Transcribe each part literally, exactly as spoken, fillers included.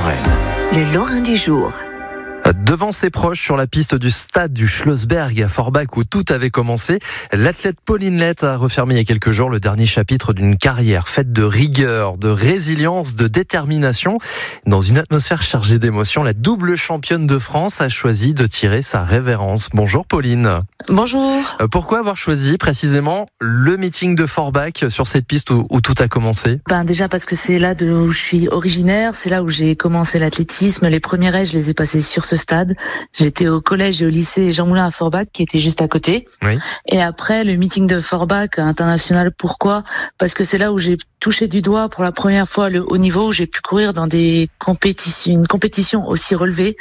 Lorraine. Le Lorrain du jour. Devant ses proches sur la piste du stade du Schlossberg à Forbach où tout avait commencé, l'athlète Pauline Lett a refermé il y a quelques jours le dernier chapitre d'une carrière faite de rigueur, de résilience, de détermination. Dans une atmosphère chargée d'émotions, la double championne de France a choisi de tirer sa révérence. Bonjour Pauline. Bonjour. Pourquoi avoir choisi précisément le meeting de Forbach sur cette piste où, où tout a commencé ? Ben déjà parce que c'est là de où je suis originaire, c'est là où j'ai commencé l'athlétisme. Les premiers raids, je les ai passés sur ce stade. J'étais au collège et au lycée Jean Moulin à Forbach qui était juste à côté. Oui. Et après le meeting de Forbach international, pourquoi ? Parce que c'est là où j'ai touché du doigt pour la première fois le haut niveau, où j'ai pu courir dans des compétitions, une compétition aussi relevée.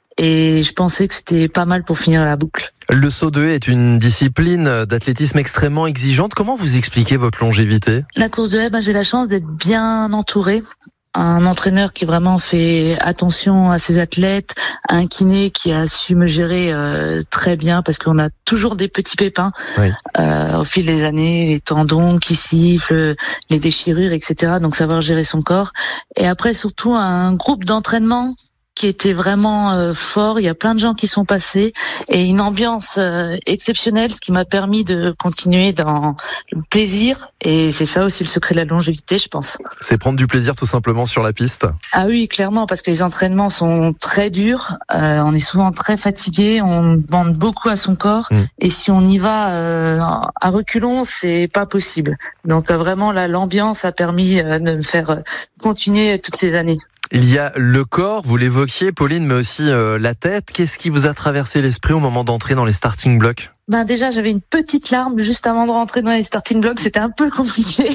Et je pensais que c'était pas mal pour finir la boucle. Le saut de haie est une discipline d'athlétisme extrêmement exigeante. Comment vous expliquez votre longévité ? La course de haie, ben, j'ai la chance d'être bien entourée. Un entraîneur qui vraiment fait attention à ses athlètes, un kiné qui a su me gérer euh, très bien parce qu'on a toujours des petits pépins oui. euh, au fil des années, les tendons qui sifflent, les déchirures, et cetera. Donc savoir gérer son corps. Et après surtout un groupe d'entraînement qui était vraiment euh, fort. Il y a plein de gens qui sont passés et une ambiance euh, exceptionnelle, ce qui m'a permis de continuer dans le plaisir. Et c'est ça aussi le secret de la longévité, je pense. C'est prendre du plaisir tout simplement sur la piste. Ah oui, clairement, parce que les entraînements sont très durs. Euh, on est souvent très fatigué, on demande beaucoup à son corps. Mmh. Et si on y va euh, à reculons, c'est pas possible. Donc euh, vraiment, là, l'ambiance a permis euh, de me faire euh, continuer toutes ces années. Il y a le corps, vous l'évoquiez Pauline, mais aussi euh, la tête. Qu'est-ce qui vous a traversé l'esprit au moment d'entrer dans les starting blocks ? Ben déjà, j'avais une petite larme juste avant de rentrer dans les starting blocks. C'était un peu compliqué,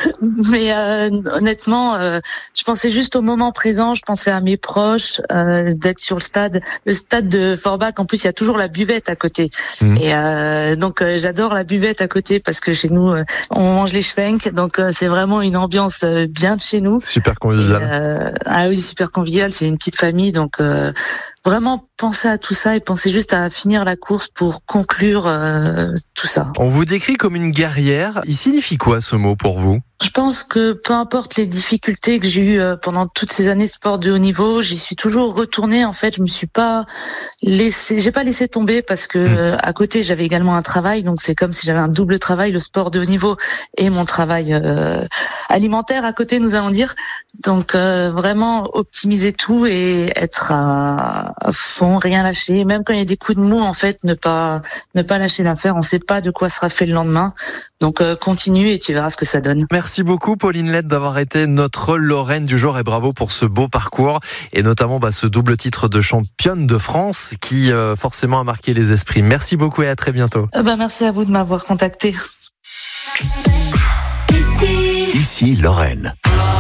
mais euh, honnêtement, euh, je pensais juste au moment présent. Je pensais à mes proches, euh, d'être sur le stade, le stade de Forbach. En plus, il y a toujours la buvette à côté, mmh. et euh, donc euh, j'adore la buvette à côté parce que chez nous, euh, on mange les schwenks, donc euh, c'est vraiment une ambiance euh, bien de chez nous. Super convivial. Et, euh, ah oui, super convivial. C'est une petite famille, donc euh, vraiment penser à tout ça et penser juste à finir la course pour conclure euh, tout ça. On vous décrit comme une guerrière. Il signifie quoi ce mot pour vous ? Je pense que peu importe les difficultés que j'ai eues pendant toutes ces années de sport de haut niveau, j'y suis toujours retournée. En fait, je me suis pas laissé, j'ai pas laissé tomber parce que mmh. à côté j'avais également un travail, donc c'est comme si j'avais un double travail, le sport de haut niveau et mon travail euh, alimentaire à côté, nous allons dire. Donc euh, vraiment optimiser tout et être à, à fond, rien lâcher, même quand il y a des coups de mou, en fait, ne pas ne pas lâcher l'affaire. On sait pas de quoi sera fait le lendemain, donc euh, continue et tu verras ce que ça donne. Merci. Merci beaucoup Pauline Lett d'avoir été notre Lorraine du jour et bravo pour ce beau parcours et notamment bah, ce double titre de championne de France qui euh, forcément a marqué les esprits. Merci beaucoup et à très bientôt. Euh, bah, merci à vous de m'avoir contacté. Ici, Ici Lorraine.